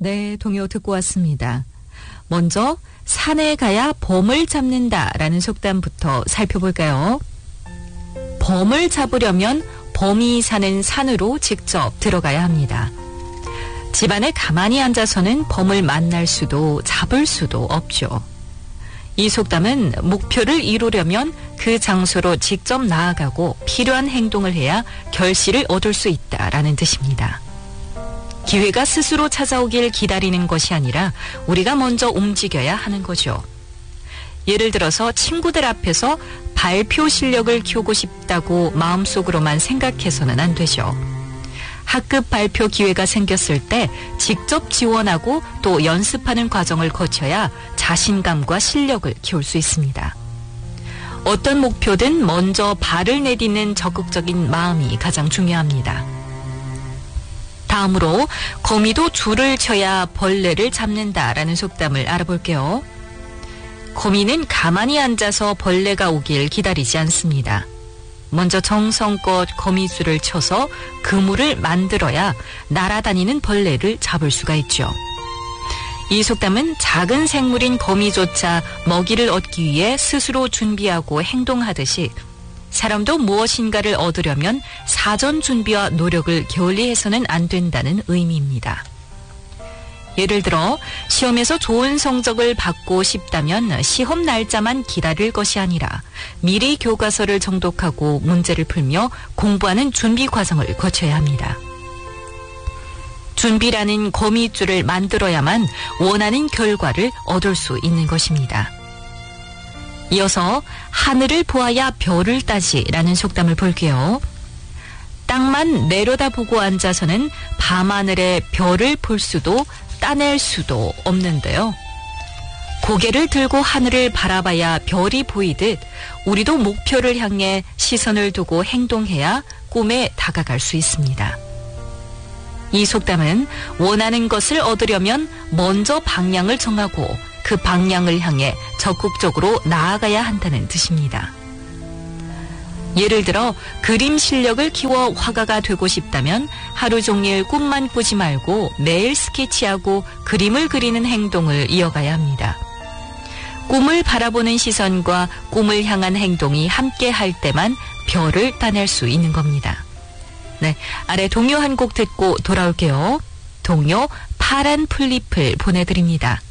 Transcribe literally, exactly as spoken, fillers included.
네, 동요 듣고 왔습니다. 먼저 산에 가야 범을 잡는다라는 속담부터 살펴볼까요? 범을 잡으려면 범이 사는 산으로 직접 들어가야 합니다. 집안에 가만히 앉아서는 범을 만날 수도 잡을 수도 없죠. 이 속담은 목표를 이루려면 그 장소로 직접 나아가고 필요한 행동을 해야 결실을 얻을 수 있다라는 뜻입니다. 기회가 스스로 찾아오길 기다리는 것이 아니라 우리가 먼저 움직여야 하는 거죠. 예를 들어서 친구들 앞에서 발표 실력을 키우고 싶다고 마음속으로만 생각해서는 안 되죠. 학급 발표 기회가 생겼을 때 직접 지원하고 또 연습하는 과정을 거쳐야 자신감과 실력을 키울 수 있습니다. 어떤 목표든 먼저 발을 내딛는 적극적인 마음이 가장 중요합니다. 다음으로 거미도 줄을 쳐야 벌레를 잡는다라는 속담을 알아볼게요. 거미는 가만히 앉아서 벌레가 오길 기다리지 않습니다. 먼저 정성껏 거미줄을 쳐서 그물을 만들어야 날아다니는 벌레를 잡을 수가 있죠. 이 속담은 작은 생물인 거미조차 먹이를 얻기 위해 스스로 준비하고 행동하듯이 사람도 무엇인가를 얻으려면 사전 준비와 노력을 게을리해서는 안 된다는 의미입니다. 예를 들어 시험에서 좋은 성적을 받고 싶다면 시험 날짜만 기다릴 것이 아니라 미리 교과서를 정독하고 문제를 풀며 공부하는 준비 과정을 거쳐야 합니다. 준비라는 거미줄을 만들어야만 원하는 결과를 얻을 수 있는 것입니다. 이어서 하늘을 보아야 별을 따지라는 속담을 볼게요. 땅만 내려다보고 앉아서는 밤하늘의 별을 볼 수도 따낼 수도 없는데요. 고개를 들고 하늘을 바라봐야 별이 보이듯 우리도 목표를 향해 시선을 두고 행동해야 꿈에 다가갈 수 있습니다. 이 속담은 원하는 것을 얻으려면 먼저 방향을 정하고 그 방향을 향해 적극적으로 나아가야 한다는 뜻입니다. 예를 들어 그림 실력을 키워 화가가 되고 싶다면 하루 종일 꿈만 꾸지 말고 매일 스케치하고 그림을 그리는 행동을 이어가야 합니다. 꿈을 바라보는 시선과 꿈을 향한 행동이 함께 할 때만 별을 따낼 수 있는 겁니다. 네, 아래 동요 한 곡 듣고 돌아올게요. 동요 파란 풀잎을 보내드립니다.